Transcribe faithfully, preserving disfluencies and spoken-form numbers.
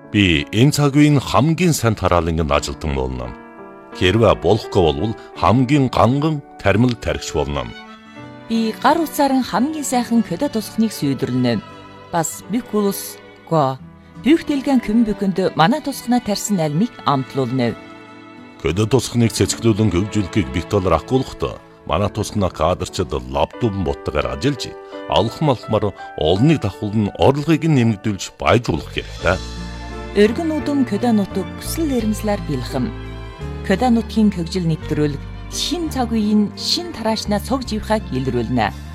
Би энэ цаг үеийн хамгийн сайн тараалангийн ажилтан болно. Хэрвээ болохгүй бол хамгийн ганган тармил тархич болно. Би гар утсаар хамгийн сайхан көдө тусахныг сүйдрлэнэ. Бас бикулус го Büchtelgän kümbükündü mana тусахнаа тарьсан альмыг амтлуулна. Көдө тусахныг цэцгэлүүлэн хөгжүүлэхийг битолор ахгуулахдаа манай тусахнаа кадрчид лаптопн боттогоор ажиллаж алхам алхмаар олныг давхуулн орлогыг нэмэгдүүлж баяжуулах хэрэгтэй. Өргөн удам көдө нутаг хүсэл эрмслэр бэлхэм. Көдө нутгийн хөгжил нэвтрүүлэг шин цаг үеийн шин тараашнаа цог живхаг илрүүлнэ.